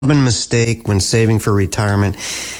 common mistake when saving for retirement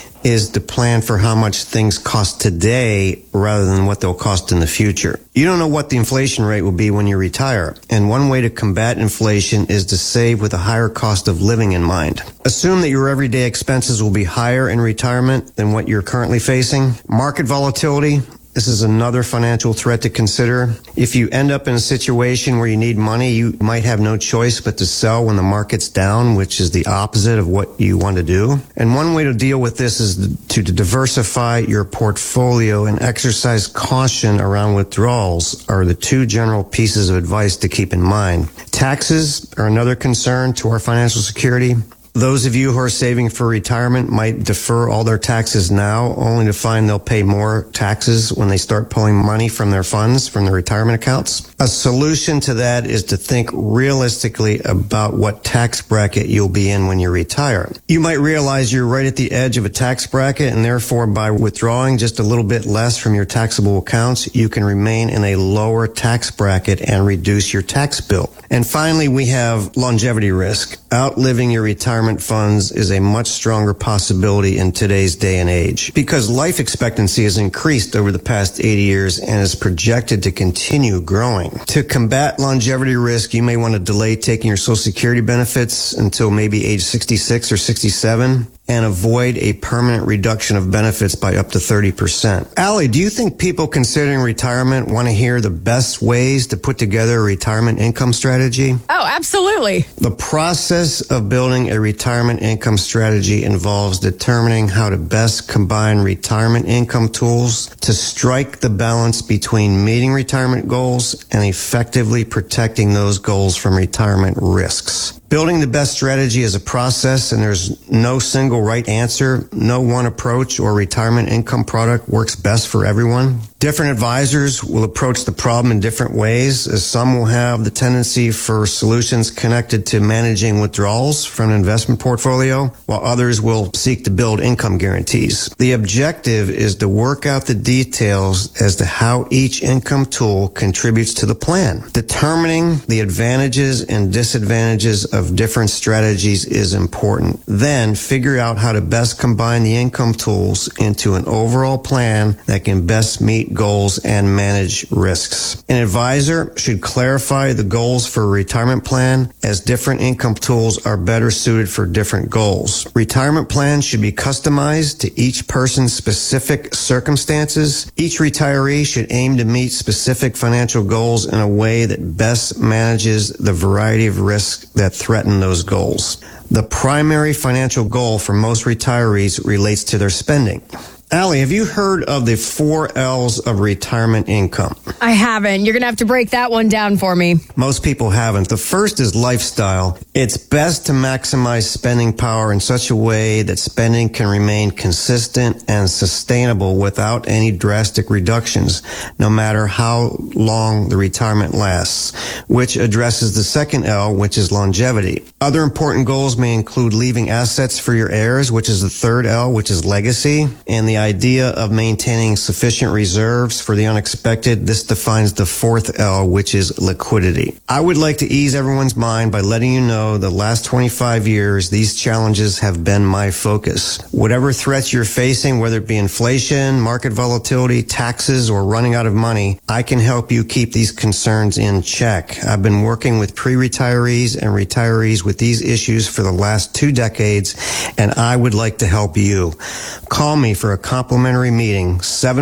is to plan for how much things cost today rather than what they'll cost in the future. You don't know what the inflation rate will be when you retire, and one way to combat inflation is to save with a higher cost of living in mind. Assume that your everyday expenses will be higher in retirement than what you're currently facing. Market volatility. This is another financial threat to consider. If you end up in a situation where you need money, you might have no choice but to sell when the market's down, which is the opposite of what you want to do. And one way to deal with this is to diversify your portfolio and exercise caution around withdrawals are the two general pieces of advice to keep in mind. Taxes are another concern to our financial security. Those of you who are saving for retirement might defer all their taxes now, only to find they'll pay more taxes when they start pulling money from their funds, from their retirement accounts. A solution to that is to think realistically about what tax bracket you'll be in when you retire. You might realize you're right at the edge of a tax bracket, and therefore by withdrawing just a little bit less from your taxable accounts, you can remain in a lower tax bracket and reduce your tax bill. And finally, we have longevity risk. Outliving your retirement funds is a much stronger possibility in today's day and age because life expectancy has increased over the past 80 years and is projected to continue growing. To combat longevity risk, you may want to delay taking your Social Security benefits until maybe age 66 or 67 and avoid a permanent reduction of benefits by up to 30%. Allie, do you think people considering retirement want to hear the best ways to put together a retirement income strategy? Oh, absolutely. The process of building a retirement income strategy involves determining how to best combine retirement income tools to strike the balance between meeting retirement goals and effectively protecting those goals from retirement risks. Building the best strategy is a process, and there's no single right answer. No one approach or retirement income product works best for everyone. Different advisors will approach the problem in different ways, as some will have the tendency for solutions connected to managing withdrawals from an investment portfolio, while others will seek to build income guarantees. The objective is to work out the details as to how each income tool contributes to the plan. Determining the advantages and disadvantages of different strategies is important. Then figure out how to best combine the income tools into an overall plan that can best meet goals and manage risks. An advisor should clarify the goals for a retirement plan, as different income tools are better suited for different goals. Retirement plans should be customized to each person's specific circumstances. Each retiree should aim to meet specific financial goals in a way that best manages the variety of risks that threaten those goals. The primary financial goal for most retirees relates to their spending. Allie, have you heard of the 4 L's of retirement income? I haven't. You're going to have to break that one down for me. Most people haven't. The first is lifestyle. It's best to maximize spending power in such a way that spending can remain consistent and sustainable without any drastic reductions, no matter how long the retirement lasts, which addresses the second L, which is longevity. Other important goals may include leaving assets for your heirs, which is the third L, which is legacy, and the idea of maintaining sufficient reserves for the unexpected. This defines the fourth L, which is liquidity. I would like to ease everyone's mind by letting you know the last 25 years, these challenges have been my focus. Whatever threats you're facing, whether it be inflation, market volatility, taxes, or running out of money, I can help you keep these concerns in check. I've been working with pre-retirees and retirees with these issues for the last 2 decades, and I would like to help you. Call me for a complimentary meeting,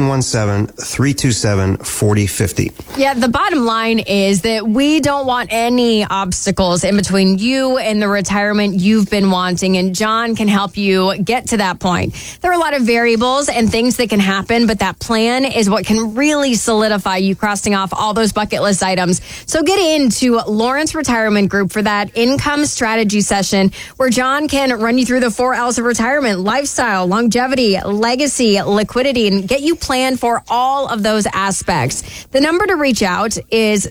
717-327-4050. Yeah, the bottom line is that we don't want any obstacles in between you and the retirement you've been wanting, and John can help you get to that point. There are a lot of variables and things that can happen, but that plan is what can really solidify you crossing off all those bucket list items. So get into Lawrence Retirement Group for that income strategy session where John can run you through the 4 L's of retirement: lifestyle, longevity, legacy, liquidity, and get you planned for all of those aspects. The number to reach out is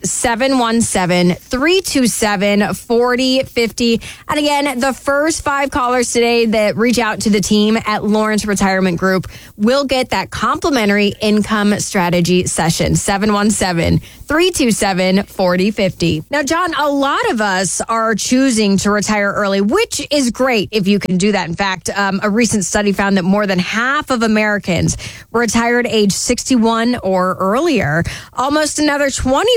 717-327-4050. And again, the first 5 callers today that reach out to the team at Lawrence Retirement Group will get that complimentary income strategy session. 717-327-4050. Now, John, a lot of us are choosing to retire early, which is great if you can do that. In fact, a recent study found that more than half of Americans retired age 61 or earlier. Almost another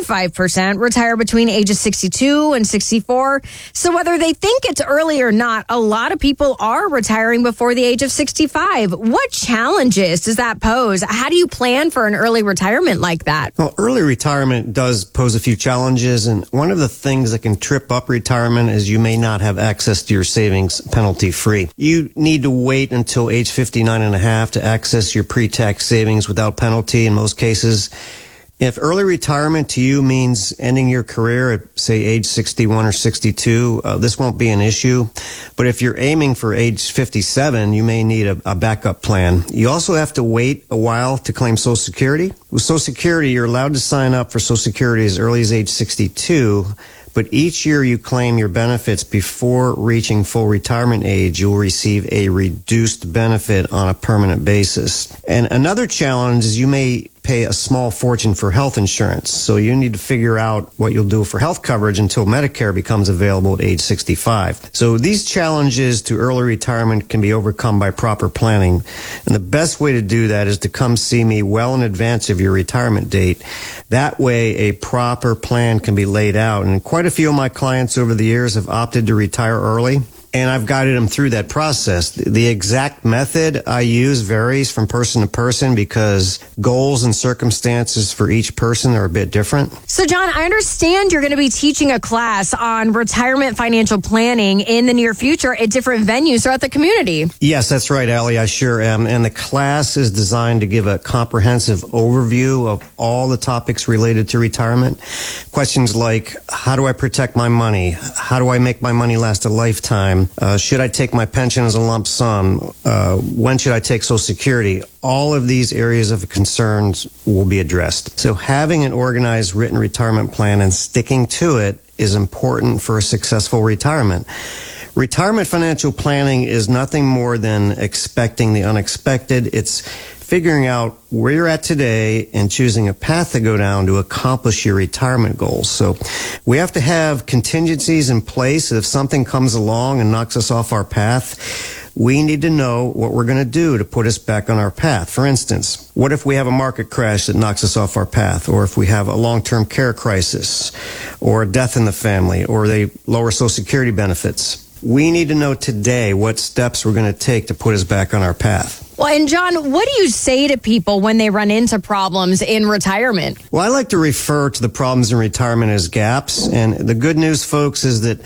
25% retire between ages 62 and 64. So whether they think it's early or not, a lot of people are retiring before the age of 65. What challenges does that pose? How do you plan for an early retirement like that? Well, early retirement does pose a few challenges, and one of the things that can trip up retirement is you may not have access to your savings penalty free. You need to wait until age 59 and a half to access your pre-tax savings without penalty in most cases. If early retirement to you means ending your career at, say, age 61 or 62, this won't be an issue. But if you're aiming for age 57, you may need a backup plan. You also have to wait a while to claim Social Security. With Social Security, you're allowed to sign up for Social Security as early as age 62. But each year you claim your benefits before reaching full retirement age, you'll receive a reduced benefit on a permanent basis. And another challenge is you may pay a small fortune for health insurance. So you need to figure out what you'll do for health coverage until Medicare becomes available at age 65. So these challenges to early retirement can be overcome by proper planning. And the best way to do that is to come see me well in advance of your retirement date. That way, a proper plan can be laid out. And quite a few of my clients over the years have opted to retire early, and I've guided them through that process. The exact method I use varies from person to person because goals and circumstances for each person are a bit different. So, John, I understand you're going to be teaching a class on retirement financial planning in the near future at different venues throughout the community. Yes, that's right, Allie. I sure am. And the class is designed to give a comprehensive overview of all the topics related to retirement. Questions like, how do I protect my money? How do I make my money last a lifetime? Should I take my pension as a lump sum? When should I take Social Security? All of these areas of concerns will be addressed. So having an organized written retirement plan and sticking to it is important for a successful retirement. Retirement financial planning is nothing more than expecting the unexpected. It's figuring out where you're at today and choosing a path to go down to accomplish your retirement goals. So we have to have contingencies in place. If something comes along and knocks us off our path, we need to know what we're going to do to put us back on our path. For instance, what if we have a market crash that knocks us off our path? Or if we have a long-term care crisis, or a death in the family, or they lower Social Security benefits? We need to know today what steps we're going to take to put us back on our path. Well, and John, what do you say to people when they run into problems in retirement? Well, I like to refer to the problems in retirement as gaps. And the good news, folks, is that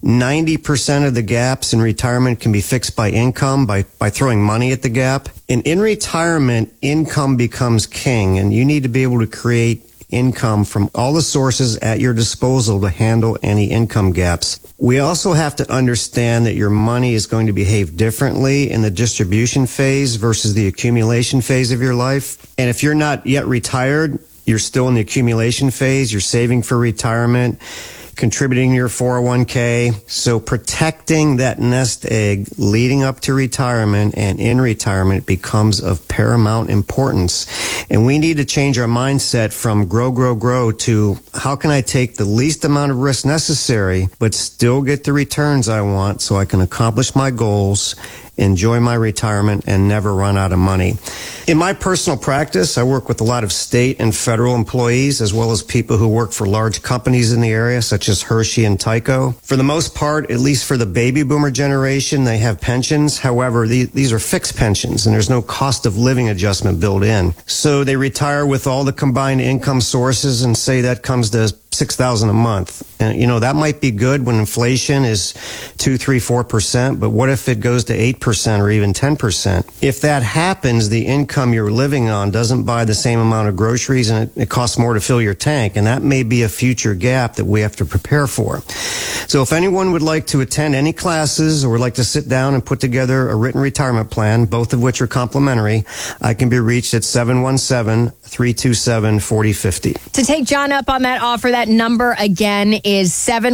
90% of the gaps in retirement can be fixed by income, by throwing money at the gap. And in retirement, income becomes king, and you need to be able to create income from all the sources at your disposal to handle any income gaps. We also have to understand that your money is going to behave differently in the distribution phase versus the accumulation phase of your life. And if you're not yet retired, you're still in the accumulation phase, you're saving for retirement, contributing to your 401k. So protecting that nest egg leading up to retirement and in retirement becomes of paramount importance. And we need to change our mindset from grow to how can I take the least amount of risk necessary but still get the returns I want so I can accomplish my goals, enjoy my retirement, and never run out of money. In my personal practice, I work with a lot of state and federal employees, as well as people who work for large companies in the area, such as Hershey and Tyco. For the most part, at least for the baby boomer generation, they have pensions. However, these are fixed pensions, and there's no cost of living adjustment built in. So they retire with all the combined income sources, and say that comes to $6,000 a month. And, that might be good when inflation is 2, 3, 4%, but what if it goes to 8% or even 10%? If that happens, the income you're living on doesn't buy the same amount of groceries, and it costs more to fill your tank, and that may be a future gap that we have to prepare for. So if anyone would like to attend any classes or would like to sit down and put together a written retirement plan, both of which are complimentary, I can be reached at 717-327-4050. To take John up on that offer, that number again is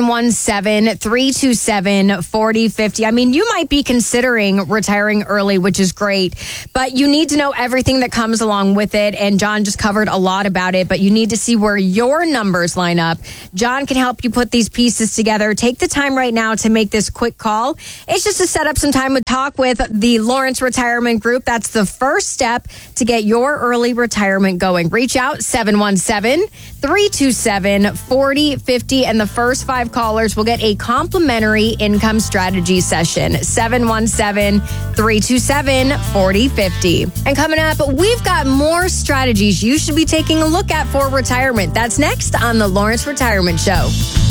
717-327-4050. I mean, you might be considering retiring early, which is great, but you need to know everything that comes along with it. And John just covered a lot about it, but you need to see where your numbers line up. John can help you put these pieces together. Take the time right now to make this quick call. It's just to set up some time to talk with the Lawrence Retirement Group. That's the first step to get your early retirement going. Reach out, 717-327-4050, and the first 5 callers will get a complimentary income strategy session. 717-327-4050. And coming up, we've got more strategies you should be taking a look at for retirement. That's next on the Lawrence Retirement Show.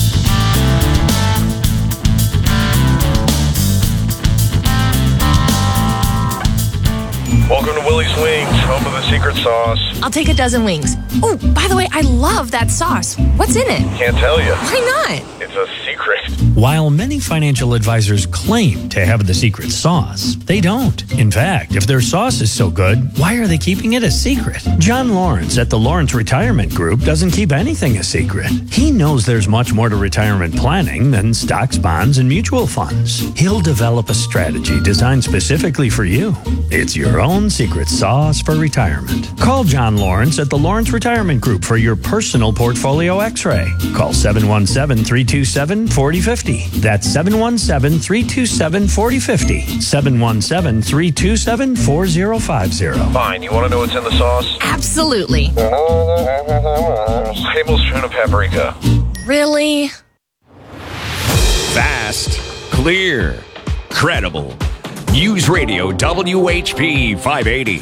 Welcome to Willie's Wings, home of the secret sauce. I'll take a dozen wings. Oh, by the way, I love that sauce. What's in it? Can't tell you. Why not? It's a secret. While many financial advisors claim to have the secret sauce, they don't. In fact, if their sauce is so good, why are they keeping it a secret? John Lawrence at the Lawrence Retirement Group doesn't keep anything a secret. He knows there's much more to retirement planning than stocks, bonds, and mutual funds. He'll develop a strategy designed specifically for you. It's your own secret sauce for retirement. Call John Lawrence at the Lawrence Retirement Group for your personal portfolio x-ray. Call 717-327-4050. That's 717-327-4050. 717-327-4050. Fine, you want to know what's in the sauce? Absolutely. Tablespoon of paprika. Really? Fast, clear, credible. News Radio WHP 580.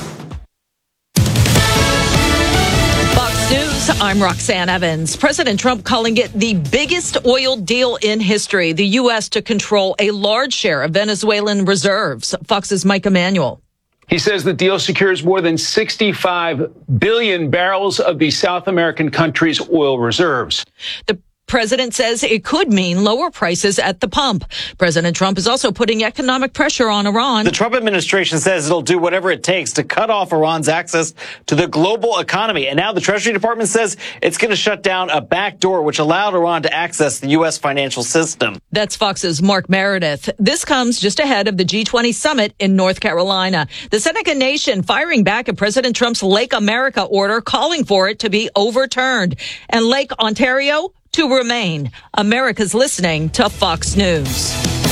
Fox News, I'm Roxanne Evans. President Trump calling it the biggest oil deal in history. The U.S. to control a large share of Venezuelan reserves. Fox's Mike Emanuel. He says the deal secures more than 65 billion barrels of the South American country's oil reserves. The president says it could mean lower prices at the pump. President Trump is also putting economic pressure on Iran. The Trump administration says it'll do whatever it takes to cut off Iran's access to the global economy. And now the Treasury Department says it's going to shut down a back door which allowed Iran to access the U.S. financial system. That's Fox's Mark Meredith. This comes just ahead of the G20 summit in North Carolina. The Seneca Nation firing back at President Trump's Lake America order, calling for it to be overturned. And Lake Ontario to remain. America's listening to Fox News.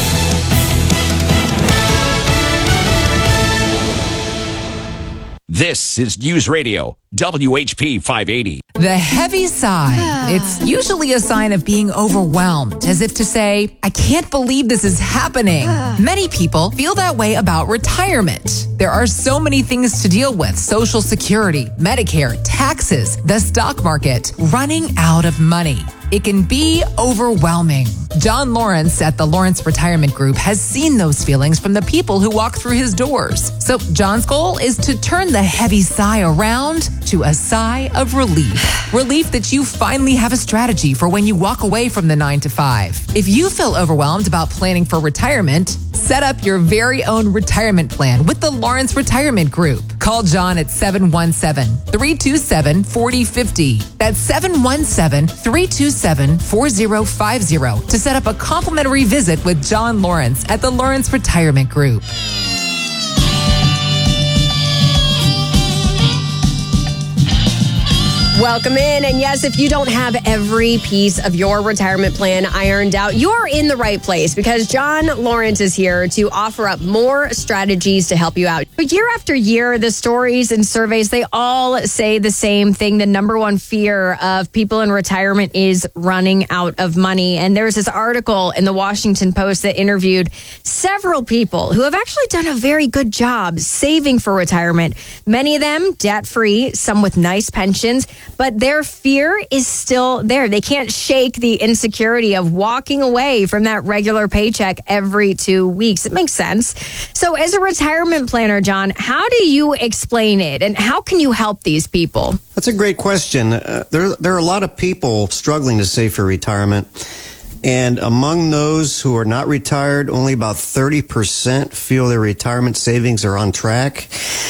This is News Radio WHP 580. The heavy sigh. It's usually a sign of being overwhelmed, as if to say, I can't believe this is happening. Many people feel that way about retirement. There are so many things to deal with: Social Security, Medicare, taxes, the stock market, running out of money. It can be overwhelming. John Lawrence at the Lawrence Retirement Group has seen those feelings from the people who walk through his doors. So John's goal is to turn the heavy sigh around to a sigh of relief. Relief that you finally have a strategy for when you walk away from the 9 to 5. If you feel overwhelmed about planning for retirement, set up your very own retirement plan with the Lawrence Retirement Group. Call John at 717-327-4050. That's 717-327-4050 to set up a complimentary visit with John Lawrence at the Lawrence Retirement Group. Welcome in. And yes, if you don't have every piece of your retirement plan ironed out, you're in the right place, because John Lawrence is here to offer up more strategies to help you out. But year after year, the stories and surveys, they all say the same thing. The number one fear of people in retirement is running out of money. And there's this article in the Washington Post that interviewed several people who have actually done a very good job saving for retirement. Many of them debt-free, some with nice pensions. but their fear is still there. They can't shake the insecurity of walking away from that regular paycheck every 2 weeks. It makes sense. So as a retirement planner, John, how do you explain it and how can you help these people? That's a great question. There are a lot of people struggling to save for retirement. And among those who are not retired, only about 30% feel their retirement savings are on track.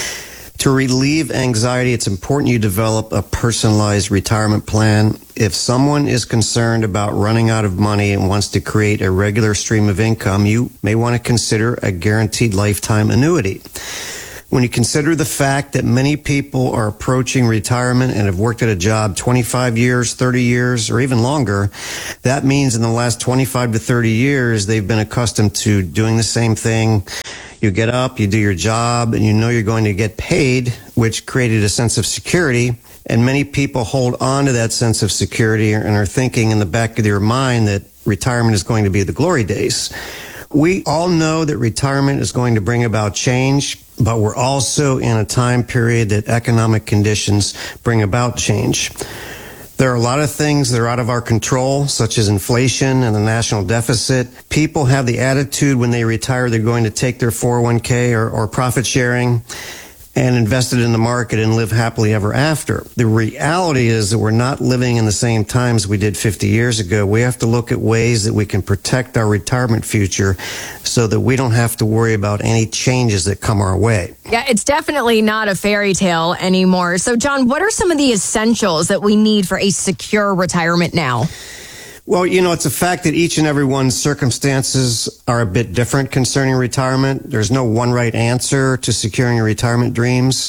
To relieve anxiety, it's important you develop a personalized retirement plan. If someone is concerned about running out of money and wants to create a regular stream of income, you may want to consider a guaranteed lifetime annuity. When you consider the fact that many people are approaching retirement and have worked at a job 25 years, 30 years, or even longer, that means in the last 25 to 30 years, they've been accustomed to doing the same thing. You get up, you do your job, and you know you're going to get paid, which created a sense of security. And many people hold on to that sense of security and are thinking in the back of their mind that retirement is going to be the glory days. We all know that retirement is going to bring about change, but we're also in a time period that economic conditions bring about change. There are a lot of things that are out of our control, such as inflation and the national deficit. People have the attitude when they retire they're going to take their 401k or profit sharing and invest it in the market and live happily ever after. The reality is that we're not living in the same times we did 50 years ago. We have to look at ways that we can protect our retirement future so that we don't have to worry about any changes that come our way. Yeah, it's definitely not a fairy tale anymore. So, John, what are some of the essentials that we need for a secure retirement now? Well, it's a fact that each and every one's circumstances are a bit different concerning retirement. There's no one right answer to securing your retirement dreams.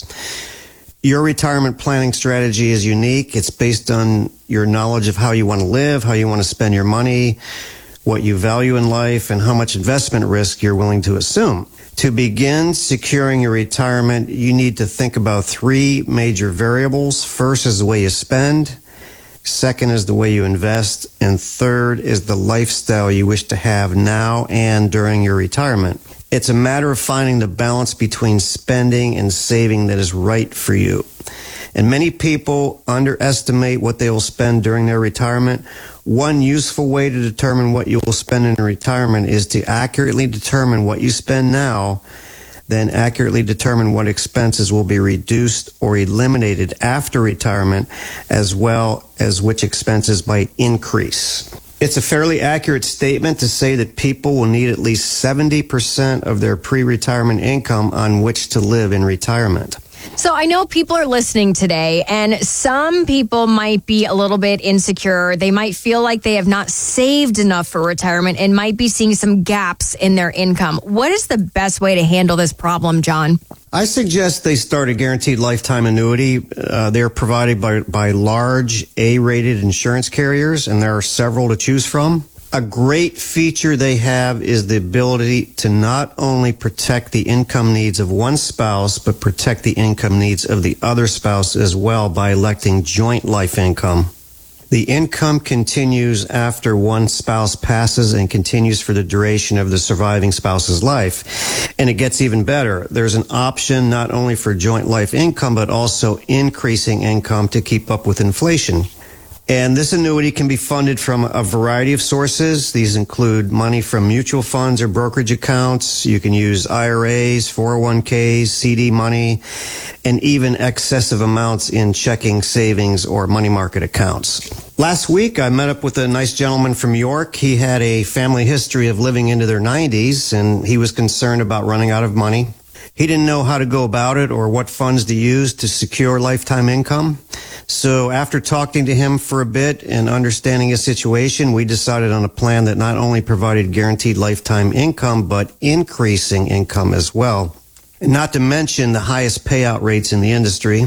Your retirement planning strategy is unique. It's based on your knowledge of how you want to live, how you want to spend your money, what you value in life, and how much investment risk you're willing to assume. To begin securing your retirement, you need to think about three major variables. First is the way you spend. Second is the way you invest. And third is the lifestyle you wish to have now and during your retirement. It's a matter of finding the balance between spending and saving that is right for you. And many people underestimate what they will spend during their retirement. One useful way to determine what you will spend in retirement is to accurately determine what you spend now, then accurately determine what expenses will be reduced or eliminated after retirement, as well as which expenses might increase. It's a fairly accurate statement to say that people will need at least 70% of their pre-retirement income on which to live in retirement. So I know people are listening today, and some people might be a little bit insecure. They might feel like they have not saved enough for retirement and might be seeing some gaps in their income. What is the best way to handle this problem, John? I suggest they start a guaranteed lifetime annuity. They're provided by large A-rated insurance carriers, and there are several to choose from. A great feature they have is the ability to not only protect the income needs of one spouse, but protect the income needs of the other spouse as well by electing joint life income. The income continues after one spouse passes and continues for the duration of the surviving spouse's life. And it gets even better. There's an option not only for joint life income, but also increasing income to keep up with inflation. And this annuity can be funded from a variety of sources. These include money from mutual funds or brokerage accounts. You can use IRAs, 401ks, CD money, and even excessive amounts in checking, savings, or money market accounts. Last week, I met up with a nice gentleman from York. He had a family history of living into their 90s, and he was concerned about running out of money. He didn't know how to go about it or what funds to use to secure lifetime income. So after talking to him for a bit and understanding his situation, we decided on a plan that not only provided guaranteed lifetime income, but increasing income as well. And not to mention the highest payout rates in the industry.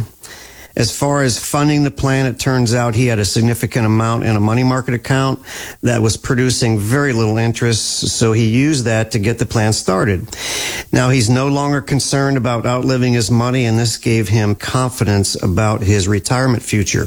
As far as funding the plan, it turns out he had a significant amount in a money market account that was producing very little interest, so he used that to get the plan started. Now, he's no longer concerned about outliving his money, and this gave him confidence about his retirement future.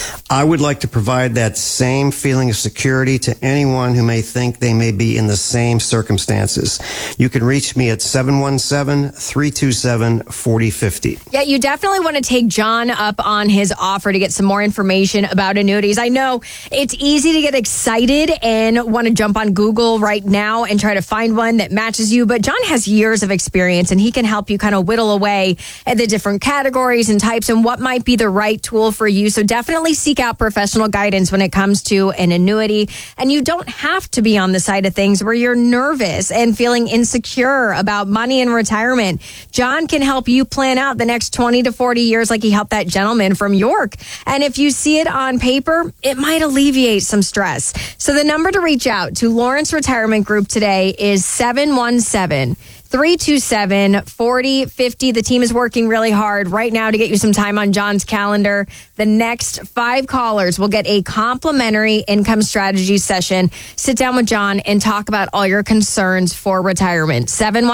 I would like to provide that same feeling of security to anyone who may think they may be in the same circumstances. You can reach me at 717-327-4050. Yeah, you definitely want to take John up up on his offer to get some more information about annuities. I know it's easy to get excited and want to jump on Google right now and try to find one that matches you, but John has years of experience and he can help you kind of whittle away at the different categories and types and what might be the right tool for you. So definitely seek out professional guidance when it comes to an annuity. And you don't have to be on the side of things where you're nervous and feeling insecure about money and retirement. John can help you plan out the next 20 to 40 years like he helped that gentleman from York. And if you see it on paper, it might alleviate some stress. So the number to reach out to Lawrence Retirement Group today is 717-327-4050. The team is working really hard right now to get you some time on John's calendar. The next 5 callers will get a complimentary income strategy session. Sit down with John and talk about all your concerns for retirement.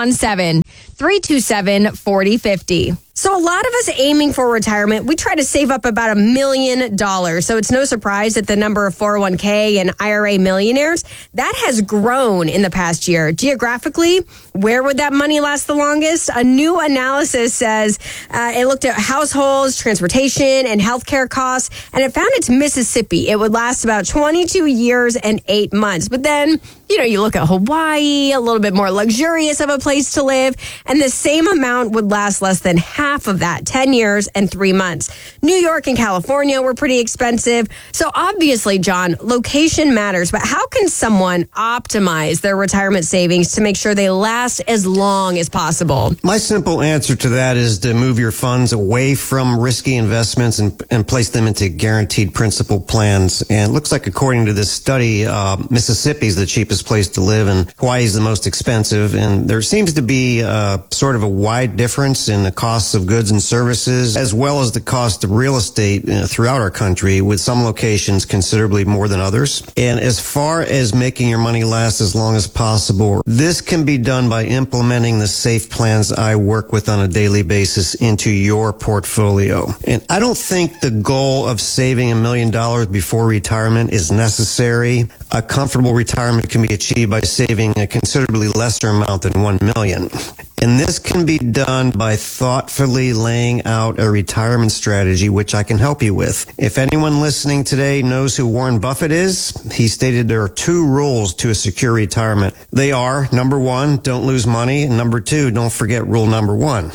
717-327-4050. So a lot of us aiming for retirement, we try to save up about $1 million. So it's no surprise that the number of 401k and IRA millionaires, that has grown in the past year. Geographically, where would that money last the longest? A new analysis says it looked at households, transportation, and healthcare costs, and it found it's Mississippi. It would last about 22 years and 8 months. But then, you look at Hawaii, a little bit more luxurious of a place to live, and the same amount would last less than half of that, 10 years and 3 months. New York and California were pretty expensive. So obviously, John, location matters, but how can someone optimize their retirement savings to make sure they last as long as possible? My simple answer to that is to move your funds away from risky investments and place them into guaranteed principal plans. And it looks like, according to this study, Mississippi is the cheapest place to live and Hawaii is the most expensive. And there seems to be sort of a wide difference in the costs of goods and services, as well as the cost of real estate throughout our country, with some locations considerably more than others. And as far as making your money last as long as possible, this can be done by implementing the safe plans I work with on a daily basis into your portfolio. And I don't think the goal of saving $1 million before retirement is necessary. A comfortable retirement can be achieved by saving a considerably lesser amount than $1 million. And this can be done by thoughtfully laying out a retirement strategy, which I can help you with. If anyone listening today knows who Warren Buffett is, he stated there are 2 rules to a secure retirement. They are, number 1, don't lose money, and number 2, don't forget rule number 1.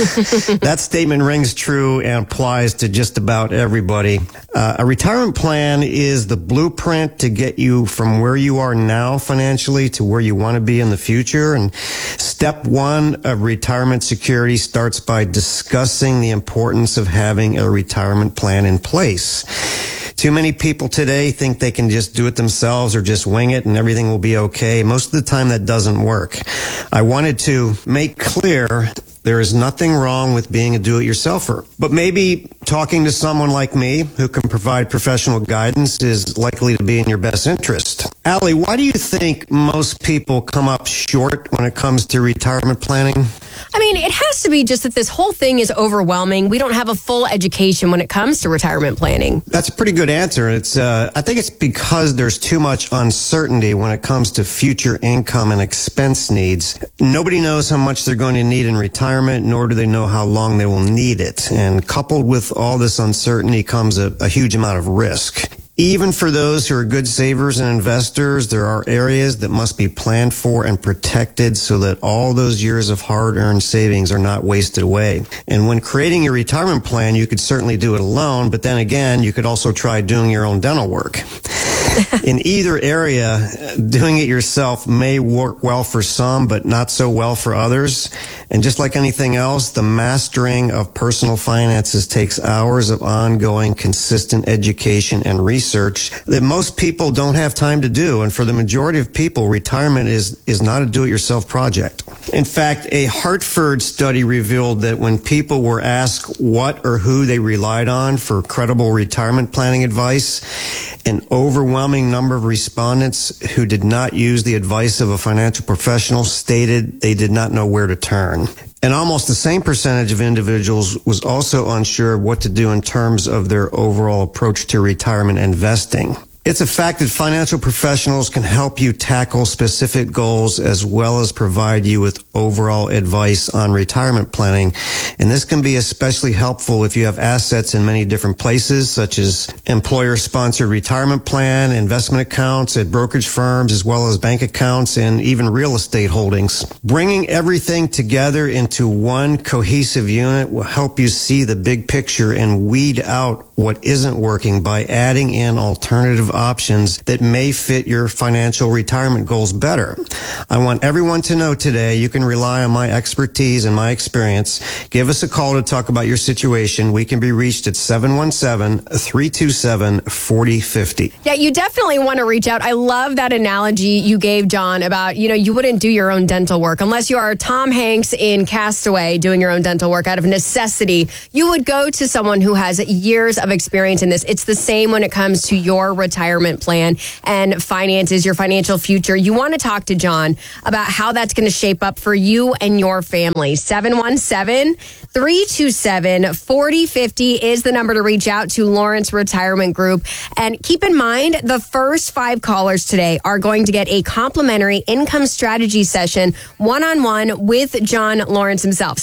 That statement rings true and applies to just about everybody. A retirement plan is the blueprint to get you from where you are now financially to where you want to be in the future. And step 1 of retirement security starts by discussing the importance of having a retirement plan in place. Too many people today think they can just do it themselves or just wing it and everything will be okay. Most of the time that doesn't work. I wanted to make clear there is nothing wrong with being a do-it-yourselfer. But maybe talking to someone like me who can provide professional guidance is likely to be in your best interest. Allie, why do you think most people come up short when it comes to retirement planning? I mean, it has to be just that this whole thing is overwhelming. We don't have a full education when it comes to retirement planning. That's a pretty good answer. I think it's because there's too much uncertainty when it comes to future income and expense needs. Nobody knows how much they're going to need in retirement, nor do they know how long they will need it. And coupled with all this uncertainty comes a huge amount of risk. Even for those who are good savers and investors, there are areas that must be planned for and protected so that all those years of hard-earned savings are not wasted away. And when creating your retirement plan, you could certainly do it alone, but then again, you could also try doing your own dental work. In either area, doing it yourself may work well for some, but not so well for others. And just like anything else, the mastering of personal finances takes hours of ongoing, consistent education and research that most people don't have time to do. And for the majority of people, retirement is not a do-it-yourself project. In fact, a Hartford study revealed that when people were asked what or who they relied on for credible retirement planning advice, an overwhelming number of respondents who did not use the advice of a financial professional stated they did not know where to turn. And almost the same percentage of individuals was also unsure of what to do in terms of their overall approach to retirement investing. It's a fact that financial professionals can help you tackle specific goals as well as provide you with overall advice on retirement planning. And this can be especially helpful if you have assets in many different places, such as employer-sponsored retirement plan, investment accounts at brokerage firms, as well as bank accounts and even real estate holdings. Bringing everything together into one cohesive unit will help you see the big picture and weed out what isn't working by adding in alternative options that may fit your financial retirement goals better. I want everyone to know today you can rely on my expertise and my experience. Give us a call to talk about your situation. We can be reached at 717-327-4050. Yeah, you definitely want to reach out. I love that analogy you gave, John, about, you wouldn't do your own dental work unless you are Tom Hanks in Castaway doing your own dental work out of necessity. You would go to someone who has years of experience in this. It's the same when it comes to your retirement plan and finances, your financial future. You want to talk to John about how that's going to shape up for you and your family. 717-327-4050 is the number to reach out to Lawrence Retirement Group. And keep in mind, the first 5 callers today are going to get a complimentary income strategy session one-on-one with John Lawrence himself.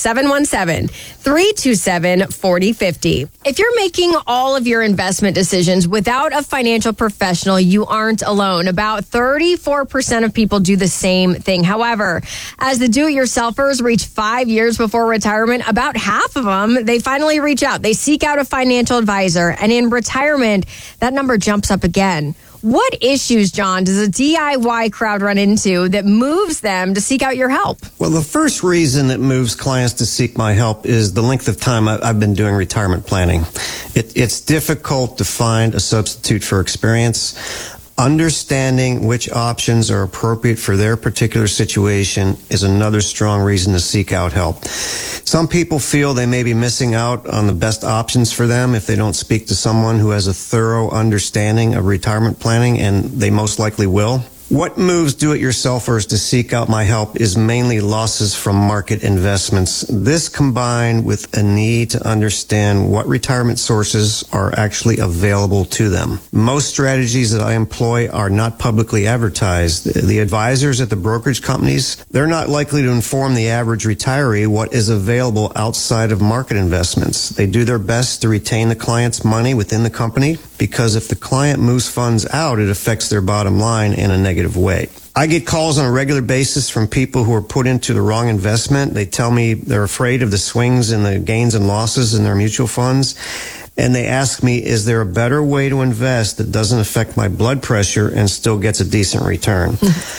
717-327-4050. If you're making all of your investment decisions without a financial professional, you aren't alone. About 34% of people do the same thing. However, as the do-it-yourselfers reach 5 years before retirement, about half of them, they finally reach out. They seek out a financial advisor. And in retirement, that number jumps up again. What issues, John, does a DIY crowd run into that moves them to seek out your help? Well, the first reason that moves clients to seek my help is the length of time I've been doing retirement planning. It's difficult to find a substitute for experience. Understanding which options are appropriate for their particular situation is another strong reason to seek out help. Some people feel they may be missing out on the best options for them if they don't speak to someone who has a thorough understanding of retirement planning, and they most likely will. What moves do-it-yourselfers to seek out my help is mainly losses from market investments. This combined with a need to understand what retirement sources are actually available to them. Most strategies that I employ are not publicly advertised. The advisors at the brokerage companies, they're not likely to inform the average retiree what is available outside of market investments. They do their best to retain the client's money within the company, because if the client moves funds out, it affects their bottom line in a negative way. I get calls on a regular basis from people who are put into the wrong investment. They tell me they're afraid of the swings and the gains and losses in their mutual funds. And they ask me, is there a better way to invest that doesn't affect my blood pressure and still gets a decent return?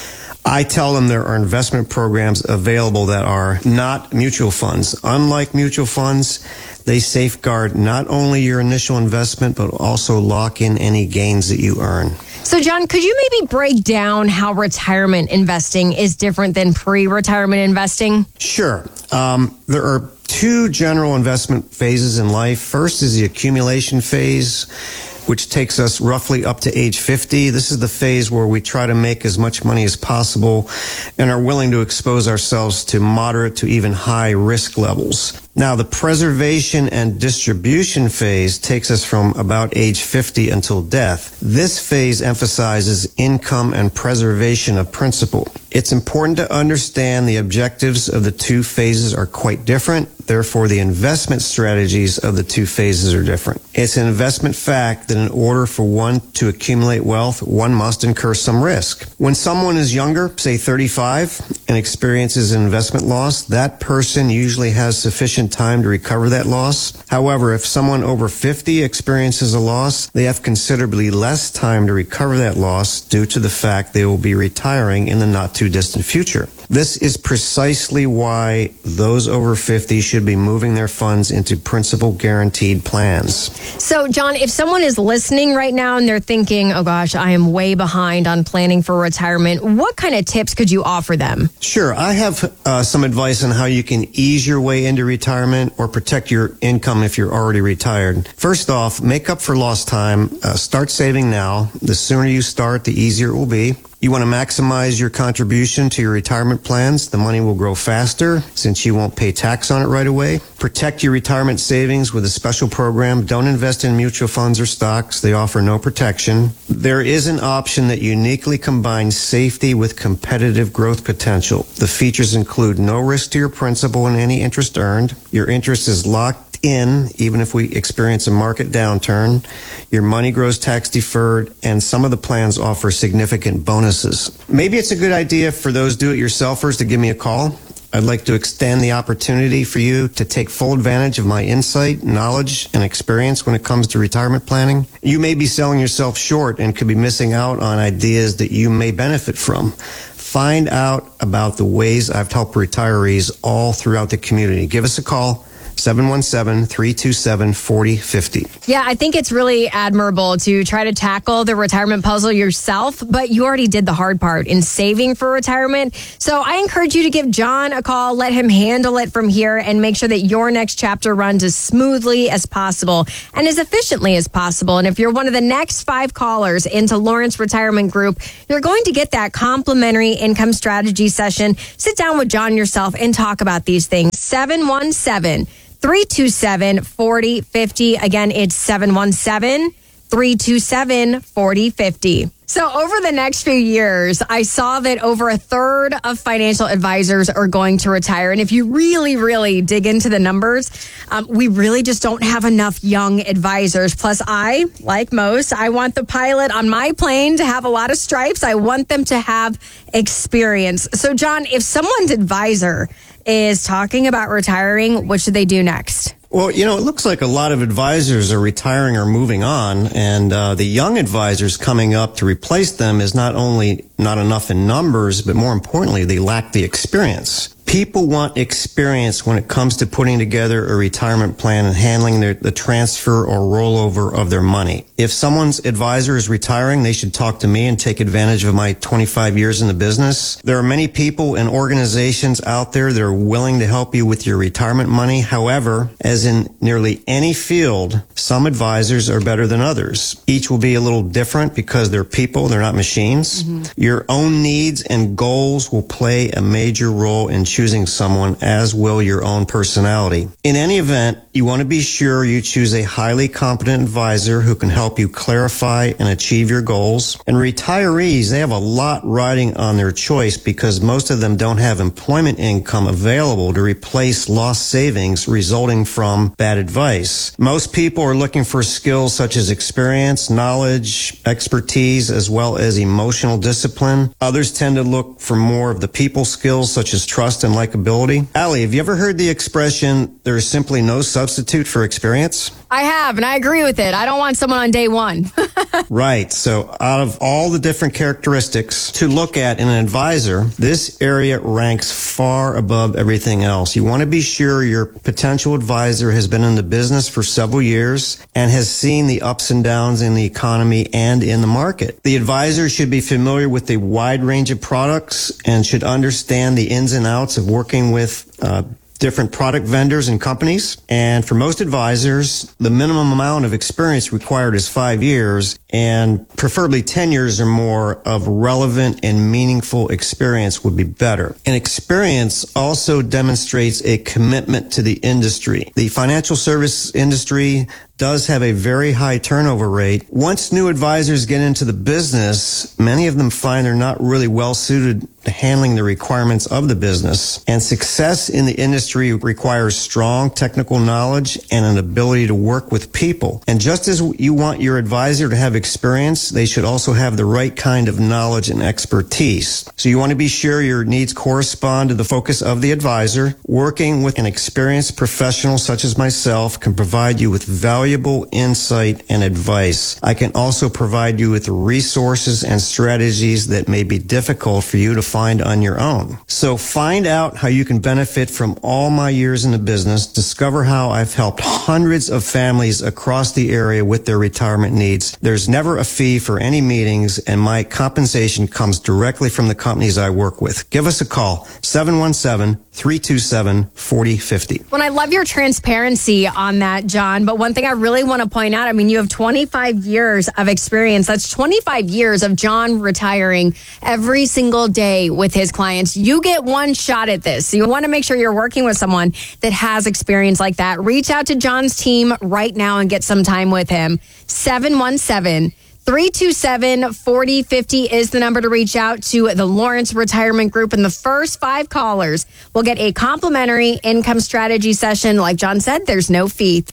I tell them there are investment programs available that are not mutual funds. Unlike mutual funds, they safeguard not only your initial investment, but also lock in any gains that you earn. So, John, could you maybe break down how retirement investing is different than pre-retirement investing? Sure. There are 2 general investment phases in life. First is the accumulation phase, which takes us roughly up to age 50. This is the phase where we try to make as much money as possible and are willing to expose ourselves to moderate to even high risk levels. Now, the preservation and distribution phase takes us from about age 50 until death. This phase emphasizes income and preservation of principal. It's important to understand the objectives of the 2 phases are quite different. Therefore, the investment strategies of the 2 phases are different. It's an investment fact that in order for one to accumulate wealth, one must incur some risk. When someone is younger, say 35, and experiences an investment loss, that person usually has sufficient time to recover that loss. However, if someone over 50 experiences a loss, they have considerably less time to recover that loss due to the fact they will be retiring in the not too distant future. This is precisely why those over 50 should be moving their funds into principal guaranteed plans. So, John, if someone is listening right now and they're thinking, oh gosh, I am way behind on planning for retirement, what kind of tips could you offer them? Sure. I have some advice on how you can ease your way into retirement or protect your income if you're already retired. First off, make up for lost time. Start saving now. The sooner you start, the easier it will be. You want to maximize your contribution to your retirement plans. The money will grow faster since you won't pay tax on it right away. Protect your retirement savings with a special program. Don't invest in mutual funds or stocks. They offer no protection. There is an option that uniquely combines safety with competitive growth potential. The features include no risk to your principal and any interest earned. Your interest is locked in, even if we experience a market downturn. Your money grows tax deferred, and some of the plans offer significant bonuses. Maybe it's a good idea for those do-it-yourselfers to give me a call. I'd like to extend the opportunity for you to take full advantage of my insight, knowledge, and experience when it comes to retirement planning. You may be selling yourself short and could be missing out on ideas that you may benefit from. Find out about the ways I've helped retirees all throughout the community. Give us a call. 717-327-4050. Yeah, I think it's really admirable to try to tackle the retirement puzzle yourself, but you already did the hard part in saving for retirement. So I encourage you to give John a call, let him handle it from here, and make sure that your next chapter runs as smoothly as possible and as efficiently as possible. And if you're one of the next 5 callers into Lawrence Retirement Group, you're going to get that complimentary income strategy session. Sit down with John yourself and talk about these things. 717-327-4050. Again, it's 717-327-4050. So over the next few years, I saw that over a third of financial advisors are going to retire. And if you really, really dig into the numbers, we really just don't have enough young advisors. Plus, I, like most, I want the pilot on my plane to have a lot of stripes. I want them to have experience. So, John, if someone's advisor is talking about retiring, what should they do next? Well, it looks like a lot of advisors are retiring or moving on, and the young advisors coming up to replace them is not only not enough in numbers, but more importantly, they lack the experience. People want experience when it comes to putting together a retirement plan and handling the transfer or rollover of their money. If someone's advisor is retiring, they should talk to me and take advantage of my 25 years in the business. There are many people and organizations out there that are willing to help you with your retirement money. However, as in nearly any field, some advisors are better than others. Each will be a little different because they're people, they're not machines. Mm-hmm. Your own needs and goals will play a major role in choosing someone, as will your own personality. In any event, you want to be sure you choose a highly competent advisor who can help you clarify and achieve your goals. And retirees, they have a lot riding on their choice because most of them don't have employment income available to replace lost savings resulting from bad advice. Most people are looking for skills such as experience, knowledge, expertise, as well as emotional discipline. Others tend to look for more of the people skills such as trust and likability. Allie, have you ever heard the expression, there is simply no substitute for experience? I have, and I agree with it. I don't want someone on day one. Right. So out of all the different characteristics to look at in an advisor, this area ranks far above everything else. You want to be sure your potential advisor has been in the business for several years and has seen the ups and downs in the economy and in the market. The advisor should be familiar with a wide range of products and should understand the ins and outs of working with different product vendors and companies. And for most advisors, the minimum amount of experience required is 5 years, and preferably 10 years or more of relevant and meaningful experience would be better. And experience also demonstrates a commitment to the industry. The financial service industry does have a very high turnover rate. Once new advisors get into the business, many of them find they're not really well suited to handling the requirements of the business. And success in the industry requires strong technical knowledge and an ability to work with people. And just as you want your advisor to have experience, they should also have the right kind of knowledge and expertise. So you want to be sure your needs correspond to the focus of the advisor. Working with an experienced professional such as myself can provide you with valuable insight and advice. I can also provide you with resources and strategies that may be difficult for you to find on your own. So find out how you can benefit from all my years in the business. Discover how I've helped hundreds of families across the area with their retirement needs. There's never a fee for any meetings, and my compensation comes directly from the companies I work with. Give us a call, 717-327-4050. Well, I love your transparency on that, John. But one thing I really want to point out, I mean, you have 25 years of experience. That's 25 years of John retiring every single day with his clients. You get one shot at this. So you want to make sure you're working with someone that has experience like that. Reach out to John's team right now and get some time with him. 717-327-4050 is the number to reach out to the Lawrence Retirement Group. And the first 5 callers will get a complimentary income strategy session. Like John said, there's no fee.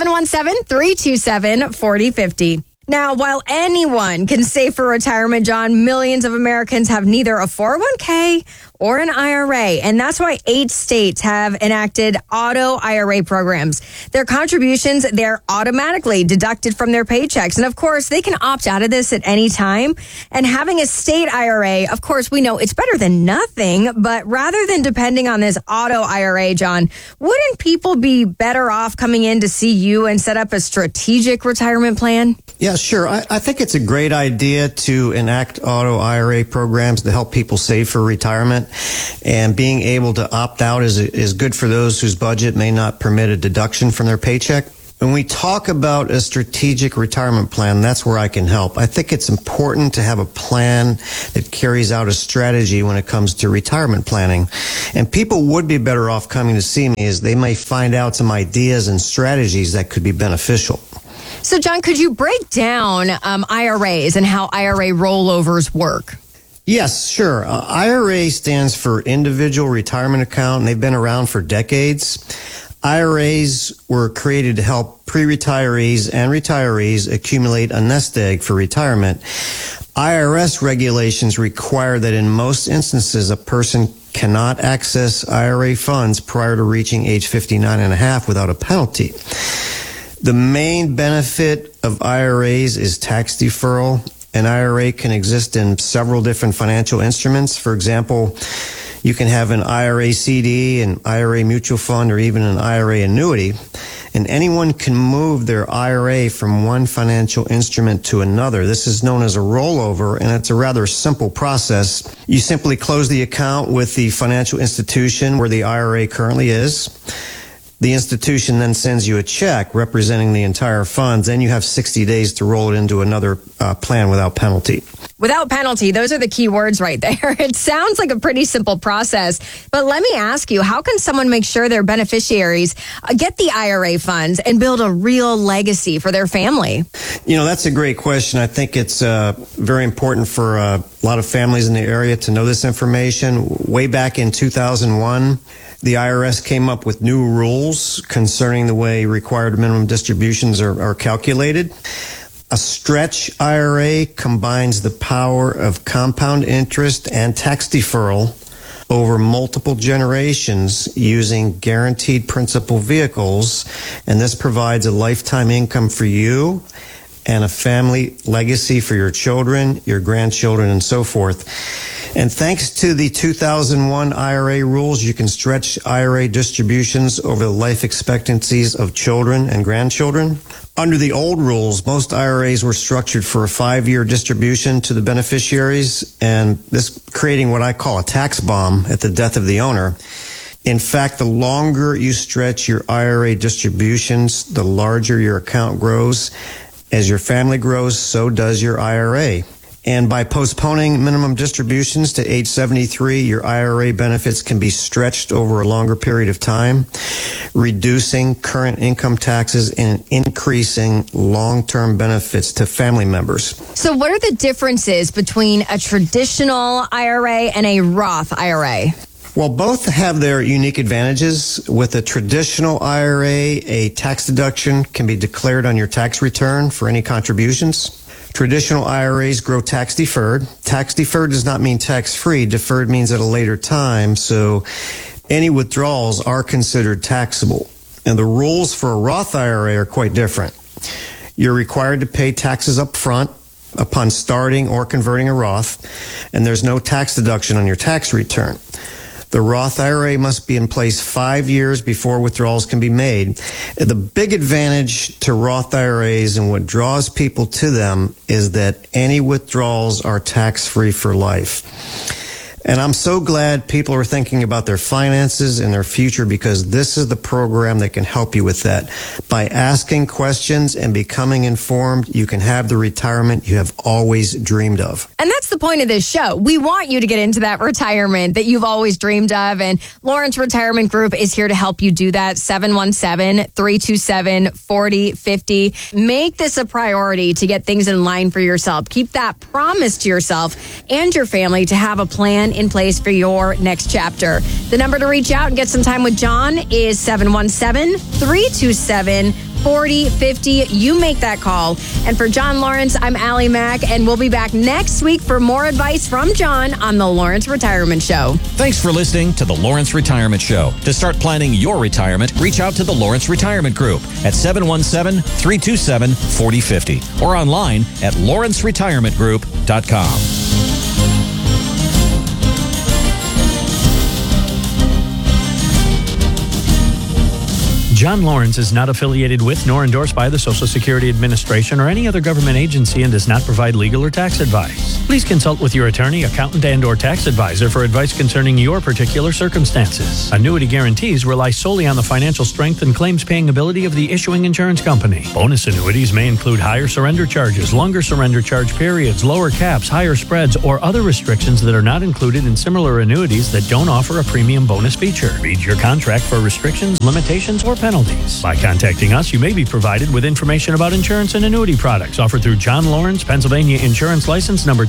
717-327-4050. Now, while anyone can save for retirement, John, millions of Americans have neither a 401k or an IRA. And that's why 8 states have enacted auto IRA programs. Their contributions, they're automatically deducted from their paychecks. And of course, they can opt out of this at any time. And having a state IRA, of course, we know it's better than nothing. But rather than depending on this auto IRA, John, wouldn't people be better off coming in to see you and set up a strategic retirement plan? Yeah, sure. I think it's a great idea to enact auto IRA programs to help people save for retirement. And being able to opt out is good for those whose budget may not permit a deduction from their paycheck. When we talk about a strategic retirement plan, that's where I can help. I think it's important to have a plan that carries out a strategy when it comes to retirement planning. And people would be better off coming to see me as they may find out some ideas and strategies that could be beneficial. So, John, could you break down IRAs and how IRA rollovers work? Yes, sure. IRA stands for Individual Retirement Account, and they've been around for decades. IRAs were created to help pre-retirees and retirees accumulate a nest egg for retirement. IRS regulations require that in most instances, a person cannot access IRA funds prior to reaching age 59 and a half without a penalty. The main benefit of IRAs is tax deferral. An IRA can exist in several different financial instruments. For example, you can have an IRA CD, an IRA mutual fund, or even an IRA annuity. And anyone can move their IRA from one financial instrument to another. This is known as a rollover, and it's a rather simple process. You simply close the account with the financial institution where the IRA currently is. The institution then sends you a check representing the entire funds. Then you have 60 days to roll it into another plan without penalty. Without penalty, those are the key words right there. It sounds like a pretty simple process. But let me ask you, how can someone make sure their beneficiaries get the IRA funds and build a real legacy for their family? You know, that's a great question. I think it's very important for a lot of families in the area to know this information. Way back in 2001, the IRS came up with new rules concerning the way required minimum distributions are calculated. A stretch IRA combines the power of compound interest and tax deferral over multiple generations using guaranteed principal vehicles, and this provides a lifetime income for you and a family legacy for your children, your grandchildren, and so forth. And thanks to the 2001 IRA rules, you can stretch IRA distributions over the life expectancies of children and grandchildren. Under the old rules, most IRAs were structured for a 5-year distribution to the beneficiaries, and this creating what I call a tax bomb at the death of the owner. In fact, the longer you stretch your IRA distributions, the larger your account grows. As your family grows, so does your IRA. And by postponing minimum distributions to age 73, your IRA benefits can be stretched over a longer period of time, reducing current income taxes and increasing long-term benefits to family members. So what are the differences between a traditional IRA and a Roth IRA? Well, both have their unique advantages. With a traditional IRA, a tax deduction can be declared on your tax return for any contributions. Traditional IRAs grow tax deferred. Tax deferred does not mean tax free. Deferred means at a later time, so any withdrawals are considered taxable. And the rules for a Roth IRA are quite different. You're required to pay taxes up front upon starting or converting a Roth, and there's no tax deduction on your tax return. The Roth IRA must be in place 5 years before withdrawals can be made. The big advantage to Roth IRAs and what draws people to them is that any withdrawals are tax-free for life. And I'm so glad people are thinking about their finances and their future, because this is the program that can help you with that. By asking questions and becoming informed, you can have the retirement you have always dreamed of. And that's the point of this show. We want you to get into that retirement that you've always dreamed of. And Lawrence Retirement Group is here to help you do that. 717-327-4050. Make this a priority to get things in line for yourself. Keep that promise to yourself and your family to have a plan in place for your next chapter. The number to reach out and get some time with John is 717-327-4050. You make that call. And for John Lawrence, I'm Allie Mack, and we'll be back next week for more advice from John on the Lawrence Retirement Show. Thanks for listening to the Lawrence Retirement Show. To start planning your retirement, reach out to the Lawrence Retirement Group at 717-327-4050 or online at lawrenceretirementgroup.com. John Lawrence is not affiliated with nor endorsed by the Social Security Administration or any other government agency and does not provide legal or tax advice. Please consult with your attorney, accountant, and/or tax advisor for advice concerning your particular circumstances. Annuity guarantees rely solely on the financial strength and claims-paying ability of the issuing insurance company. Bonus annuities may include higher surrender charges, longer surrender charge periods, lower caps, higher spreads, or other restrictions that are not included in similar annuities that don't offer a premium bonus feature. Read your contract for restrictions, limitations, or penalties. By contacting us, you may be provided with information about insurance and annuity products offered through John Lawrence, Pennsylvania Insurance License number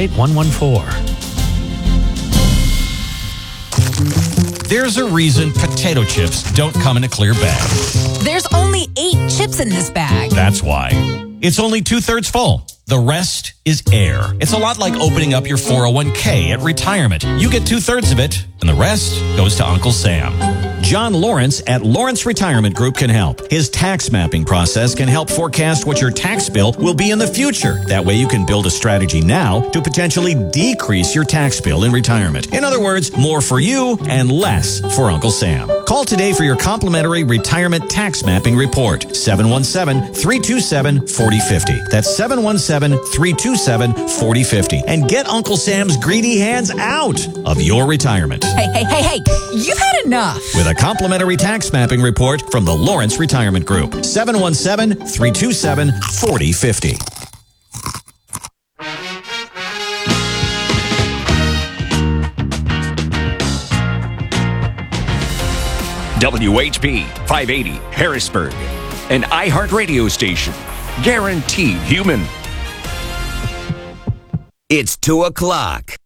288114. There's a reason potato chips don't come in a clear bag. There's only 8 chips in this bag. That's why. It's only 2/3 full. The rest is air. It's a lot like opening up your 401k at retirement. You get 2/3 of it, and the rest goes to Uncle Sam. John Lawrence at Lawrence Retirement Group can help. His tax mapping process can help forecast what your tax bill will be in the future. That way you can build a strategy now to potentially decrease your tax bill in retirement. In other words, more for you and less for Uncle Sam. Call today for your complimentary retirement tax mapping report. 717-327-4050. That's 717-327-4050. And get Uncle Sam's greedy hands out of your retirement. Hey, you've had enough. With a complimentary tax mapping report from the Lawrence Retirement Group. 717-327-4050. WHP 580 Harrisburg, an iHeartRadio station. Guaranteed human. It's 2:00.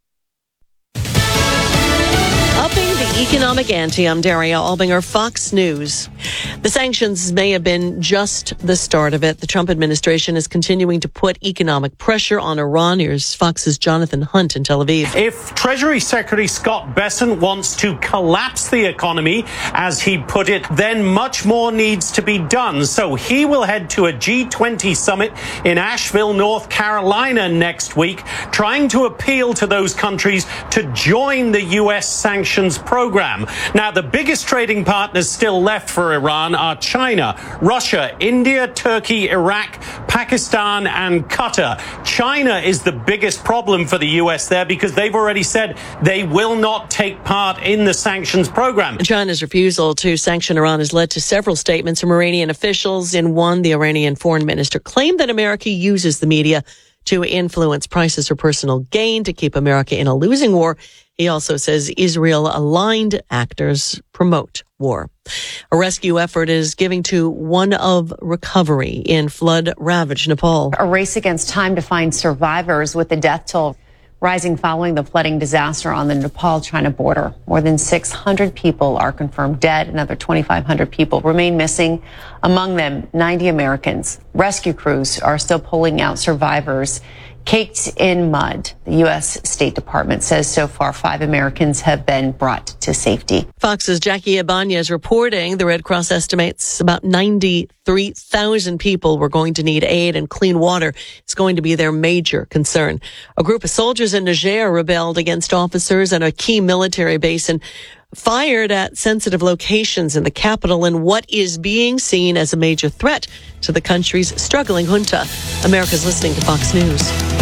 Upping the economic ante, I'm Daria Albinger, Fox News. The sanctions may have been just the start of it. The Trump administration is continuing to put economic pressure on Iran. Here's Fox's Jonathan Hunt in Tel Aviv. If Treasury Secretary Scott Bessent wants to collapse the economy, as he put it, then much more needs to be done. So he will head to a G20 summit in Asheville, North Carolina next week, trying to appeal to those countries to join the U.S. sanctions program. Now, the biggest trading partners still left for Iran are China, Russia, India, Turkey, Iraq, Pakistan, and Qatar. China is the biggest problem for the U.S. there because they've already said they will not take part in the sanctions program. China's refusal to sanction Iran has led to several statements from Iranian officials. In one, the Iranian foreign minister claimed that America uses the media to influence prices for personal gain to keep America in a losing war. He also says Israel-aligned actors promote war. A rescue effort is giving to one of recovery in flood-ravaged Nepal. A race against time to find survivors, with the death toll rising following the flooding disaster on the Nepal-China border. More than 600 people are confirmed dead. Another 2,500 people remain missing, among them 90 Americans. Rescue crews are still pulling out survivors caked in mud. The U.S. State Department says so far 5 Americans have been brought to safety. Fox's Jackie Ibanez reporting the Red Cross estimates about 93,000 people were going to need aid, and clean water is going to be their major concern. A group of soldiers in Niger rebelled against officers at a key military base and fired at sensitive locations in the capital in what is being seen as a major threat to the country's struggling junta. America's listening to Fox News.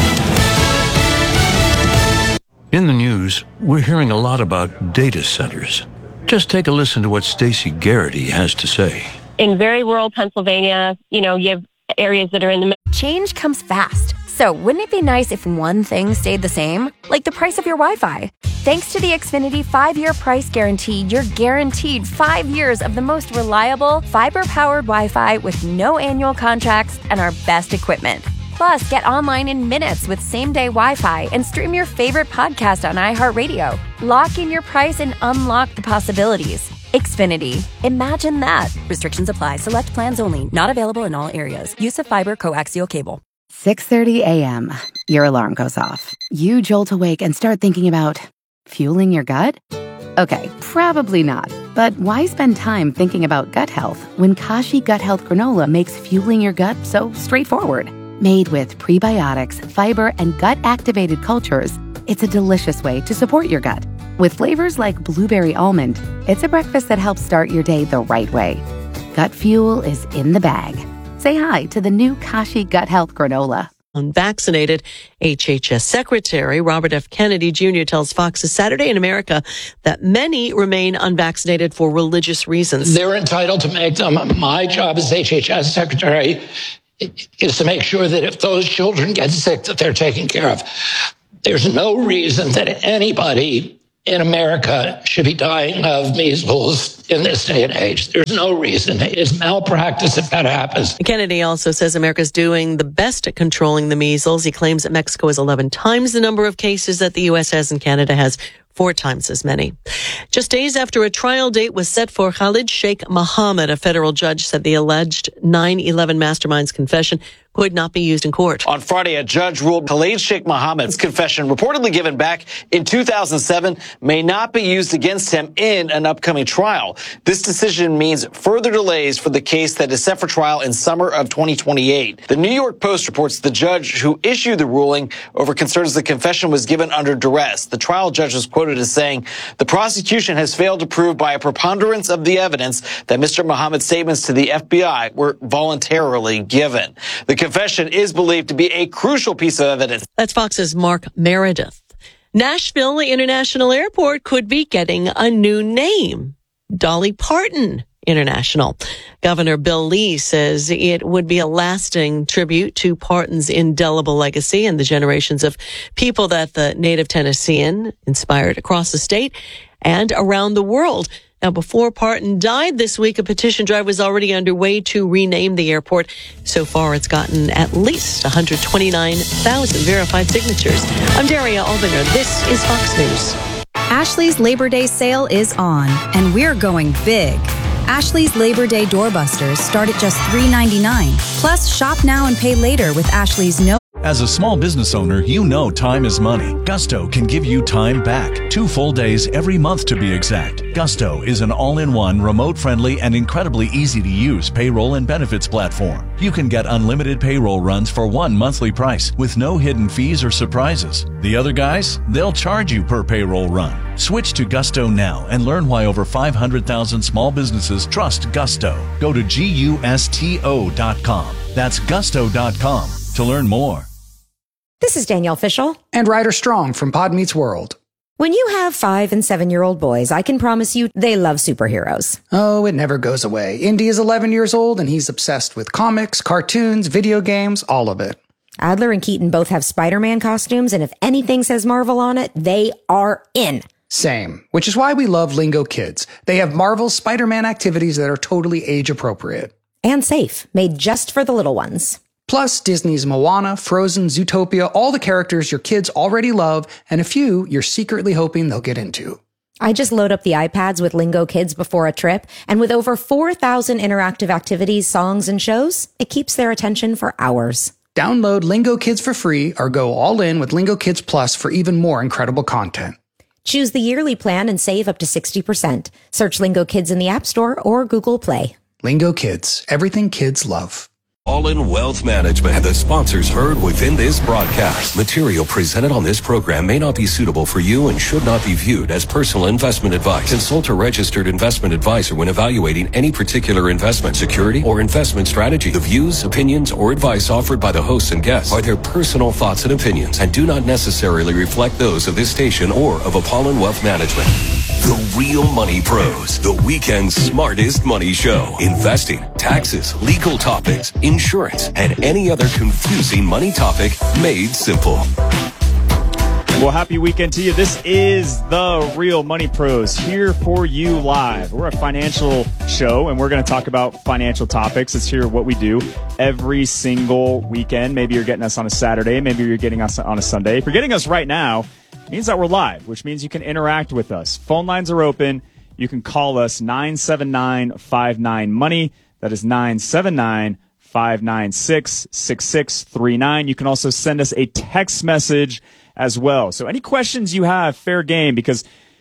In the news, we're hearing a lot about data centers. Just take a listen to what Stacey Garrity has to say. In very rural Pennsylvania, you have areas that are in the... Change comes fast. So wouldn't it be nice if one thing stayed the same? Like the price of your Wi-Fi. Thanks to the Xfinity 5-year price guarantee, you're guaranteed 5 years of the most reliable, fiber-powered Wi-Fi with no annual contracts and our best equipment. Plus, get online in minutes with same-day Wi-Fi and stream your favorite podcast on iHeartRadio. Lock in your price and unlock the possibilities. Xfinity. Imagine that. Restrictions apply. Select plans only. Not available in all areas. Use of fiber coaxial cable. 6:30 a.m. Your alarm goes off. You jolt awake and start thinking about fueling your gut? Okay, probably not. But why spend time thinking about gut health when Kashi Gut Health Granola makes fueling your gut so straightforward? Made with prebiotics, fiber, and gut-activated cultures, it's a delicious way to support your gut. With flavors like blueberry almond, it's a breakfast that helps start your day the right way. Gut fuel is in the bag. Say hi to the new Kashi Gut Health Granola. Unvaccinated HHS Secretary Robert F. Kennedy Jr. tells Fox Saturday in America that many remain unvaccinated for religious reasons. They're entitled to make them. My job as HHS Secretary is to make sure that if those children get sick, that they're taken care of. There's no reason that anybody in America should be dying of measles in this day and age. There's no reason. It's malpractice if that happens. Kennedy also says America's doing the best at controlling the measles. He claims that Mexico has 11 times the number of cases that the U.S. has, and Canada has 4 times as many. Just days after a trial date was set for Khalid Sheikh Mohammed, a federal judge said the alleged 9/11 mastermind's confession could not be used in court. On Friday, a judge ruled Khalid Sheikh Mohammed's confession, reportedly given back in 2007, may not be used against him in an upcoming trial. This decision means further delays for the case that is set for trial in summer of 2028. The New York Post reports the judge who issued the ruling over concerns the confession was given under duress. The trial judge was quoted as saying, "The prosecution has failed to prove by a preponderance of the evidence that Mr. Mohammed's statements to the FBI were voluntarily given." The confession is believed to be a crucial piece of evidence. That's Fox's Mark Meredith. Nashville International Airport could be getting a new name, Dolly Parton International. Governor Bill Lee says it would be a lasting tribute to Parton's indelible legacy and the generations of people that the native Tennessean inspired across the state and around the world. Now, before Parton died this week, a petition drive was already underway to rename the airport. So far, it's gotten at least 129,000 verified signatures. I'm Daria Albinger. This is Fox News. Ashley's Labor Day sale is on, and we're going big. Ashley's Labor Day doorbusters start at just $3.99. Plus, shop now and pay later with Ashley's no. As a small business owner, you know time is money. Gusto can give you time back. 2 full days every month to be exact. Gusto is an all-in-one, remote-friendly, and incredibly easy-to-use payroll and benefits platform. You can get unlimited payroll runs for one monthly price with no hidden fees or surprises. The other guys, they'll charge you per payroll run. Switch to Gusto now and learn why over 500,000 small businesses trust Gusto. Go to GUSTO.com. That's Gusto.com to learn more. This is Danielle Fishel. And Ryder Strong from Pod Meets World. When you have 5- and 7-year-old boys, I can promise you they love superheroes. Oh, it never goes away. Indy is 11 years old and he's obsessed with comics, cartoons, video games, all of it. Adler and Keaton both have Spider-Man costumes, and if anything says Marvel on it, they are in. Same, which is why we love Lingo Kids. They have Marvel's Spider-Man activities that are totally age appropriate. And safe, made just for the little ones. Plus, Disney's Moana, Frozen, Zootopia, all the characters your kids already love, and a few you're secretly hoping they'll get into. I just load up the iPads with Lingo Kids before a trip, and with over 4,000 interactive activities, songs, and shows, it keeps their attention for hours. Download Lingo Kids for free or go all in with Lingo Kids Plus for even more incredible content. Choose the yearly plan and save up to 60%. Search Lingo Kids in the App Store or Google Play. Lingo Kids, everything kids love. All in Wealth Management and the sponsors heard within this broadcast. Material presented on this program may not be suitable for you and should not be viewed as personal investment advice. Consult a registered investment advisor when evaluating any particular investment, security, or investment strategy. The views, opinions, or advice offered by the hosts and guests are their personal thoughts and opinions and do not necessarily reflect those of this station or of Apollon Wealth Management. The Real Money Pros, the weekend's smartest money show. Investing, taxes, legal topics, insurance, and any other confusing money topic made simple. Well, happy weekend to you. This is the Real Money Pros here for you live. We're a financial show, and we're going to talk about financial topics. It's here what we do every single weekend. Maybe you're getting us on a Saturday. Maybe you're getting us on a Sunday. If you're getting us right now, it means that we're live, which means you can interact with us. Phone lines are open. You can call us 979-59-MONEY. That is 979-596-6639. You can also send us a text message as well. So any questions you have, fair game, because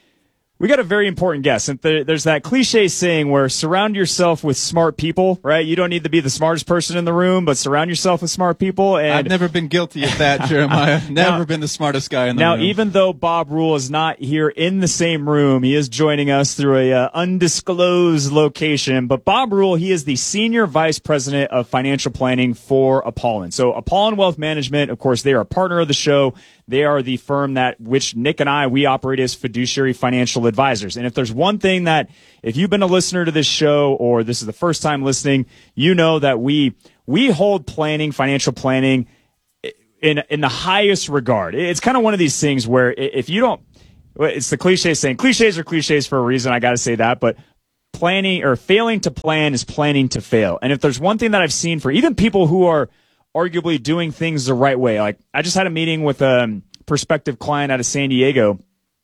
we got a very important guest. And there's that cliche saying where surround yourself with smart people, right? You don't need to be the smartest person in the room, but surround yourself with smart people. And I've never been guilty of that, Jeremiah. Never been the smartest guy in the room. Now, even though Bob Rule is not here in the same room, he is joining us through a undisclosed location. But Bob Rule, he is the Senior Vice President of Financial Planning for Apollon. So Apollon Wealth Management, of course, they are a partner of the show. They are the firm that which Nick and we operate as fiduciary financial advisors. And if there's one thing that, if you've been a listener to this show or this is the first time listening, you know that we hold planning, financial planning in the highest regard. It's kind of one of these things where if you don't, it's the cliche saying, cliches are cliches for a reason. I got to say that, but planning or failing to plan is planning to fail. And if there's one thing that I've seen for even people who are arguably doing things the right way. Like I just had a meeting with a prospective client out of San Diego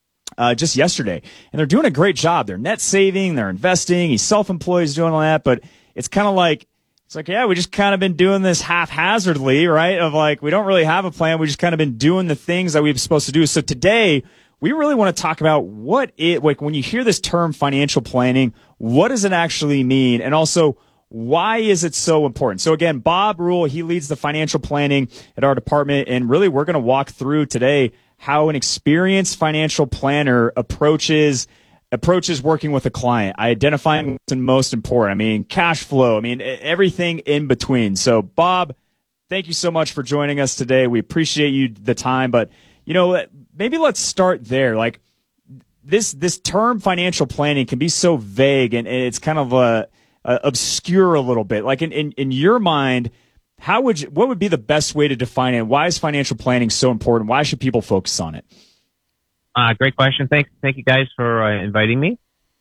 just yesterday, and they're doing a great job. They're net saving, they're investing. He's self-employed, he's doing all that, but it's kind of like, yeah, we just kind of been doing this haphazardly, right? Of like, we don't really have a plan. We just kind of been doing the things that we're supposed to do. So today, we really want to talk about like when you hear this term financial planning, what does it actually mean? And also, why is it so important? So again, Bob Rule, he leads the financial planning at our department. And really, we're going to walk through today how an experienced financial planner approaches working with a client, identifying what's most important. I mean, cash flow. I mean, everything in between. So Bob, thank you so much for joining us today. We appreciate you the time, but maybe let's start there. Like this term financial planning can be so vague and it's kind of obscure a little bit. Like in your mind, what would be the best way to define it? Why is financial planning so important? Why should people focus on it? Great question. Thank you guys for inviting me.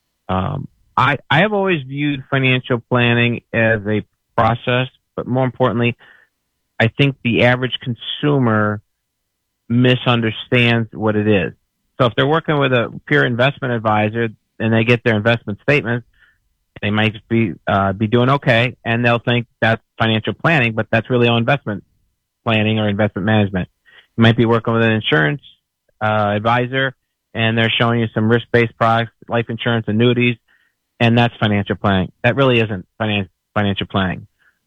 I have always viewed financial planning as a process, but more importantly, I think the average consumer misunderstands what it is. So if they're working with a pure investment advisor and they get their investment statements, they might be doing okay, and they'll think that's financial planning, but that's really all investment planning or investment management. You might be working with an insurance advisor, and they're showing you some risk-based products, life insurance, annuities, and that's financial planning. That really isn't financial planning.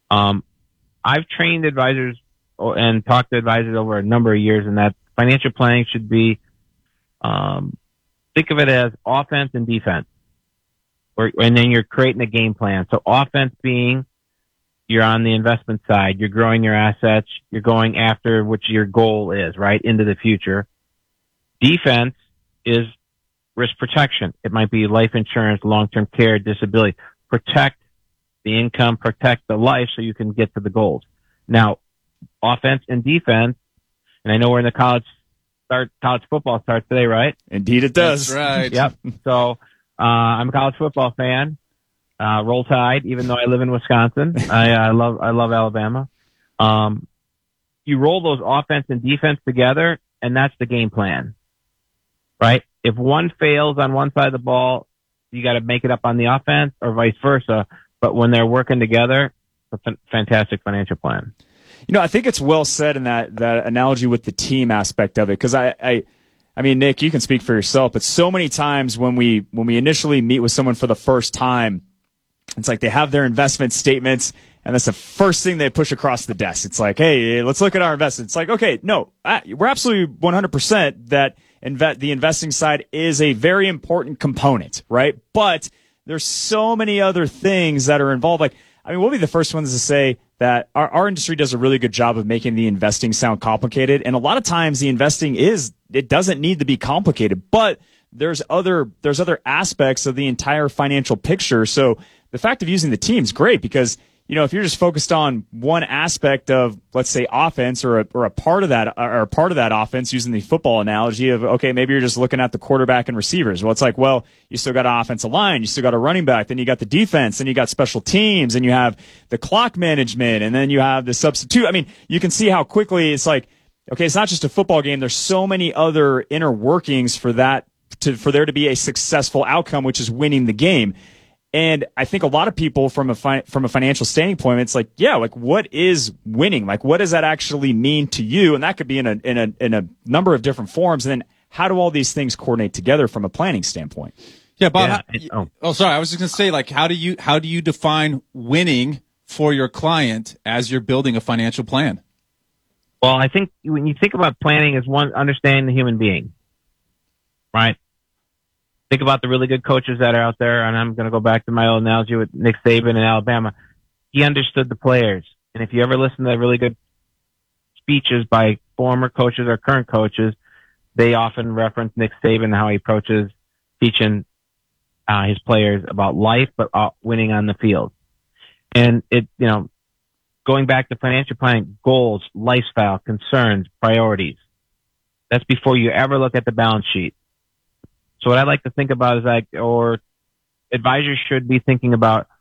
I've trained advisors and talked to advisors over a number of years, and that financial planning should be, think of it as offense and defense. And then you're creating a game plan. So offense being you're on the investment side, you're growing your assets, you're going after what your goal is, right, into the future. Defense is risk protection. It might be life insurance, long-term care, disability. Protect the income, protect the life so you can get to the goals. Now, offense and defense, and I know we're in the college football starts today, right? Indeed it does. That's right. Yep. So I'm a college football fan. Roll Tide, even though I live in Wisconsin. I love Alabama. You roll those offense and defense together, and that's the game plan, right? If one fails on one side of the ball, you got to make it up on the offense or vice versa. But when they're working together, it's a fantastic financial plan. I think it's well said in that analogy with the team aspect of it. Cause I mean, Nick, you can speak for yourself, but so many times when we initially meet with someone for the first time, it's like they have their investment statements and that's the first thing they push across the desk. It's like, hey, let's look at our investments. It's like, okay, no, we're absolutely 100% that the investing side is a very important component, right? But there's so many other things that are involved. Like, I mean, we'll be the first ones to say that our industry does a really good job of making the investing sound complicated. And a lot of times the investing it doesn't need to be complicated, but there's other aspects of the entire financial picture. So the fact of using the team is great because, if you're just focused on one aspect of, let's say, offense or a part of that offense, using the football analogy of, okay, maybe you're just looking at the quarterback and receivers. Well, it's like, well, you still got an offensive line, you still got a running back, then you got the defense, then you got special teams, and you have the clock management, and then you have the substitute. I mean, you can see how quickly it's like, okay, it's not just a football game. There's so many other inner workings for there to be a successful outcome, which is winning the game. And I think a lot of people from a financial standpoint, it's like, yeah, like what is winning? Like what does that actually mean to you? And that could be in a number of different forms. And then how do all these things coordinate together from a planning standpoint? Yeah, Bob. Sorry, I was just going to say, like, how do you define winning for your client as you're building a financial plan? Well, I think when you think about planning is one, understanding the human being, right? Think about the really good coaches that are out there, and I'm going to go back to my old analogy with Nick Saban in Alabama. He understood the players. And if you ever listen to really good speeches by former coaches or current coaches, they often reference Nick Saban and how he approaches teaching his players about life, but winning on the field. And going back to financial planning, goals, lifestyle, concerns, priorities. That's before you ever look at the balance sheet. So what I like to think about is or advisors should be thinking about